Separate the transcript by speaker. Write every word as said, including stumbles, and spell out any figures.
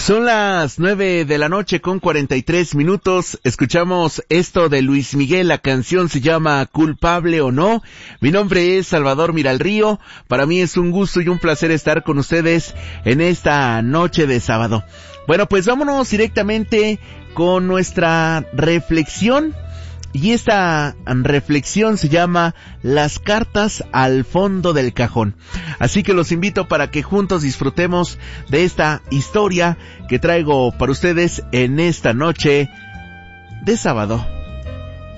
Speaker 1: Son las nueve de la noche con cuarenta y tres minutos. Escuchamos esto de Luis Miguel. La canción se llama Culpable o No. Mi nombre es Salvador Miralrío. Para mí es un gusto y un placer estar con ustedes en esta noche de sábado. Bueno, pues vámonos directamente con nuestra reflexión. Y esta reflexión se llama Las cartas al fondo del cajón. Así que los invito para que juntos disfrutemos de esta historia que traigo para ustedes en esta noche de sábado.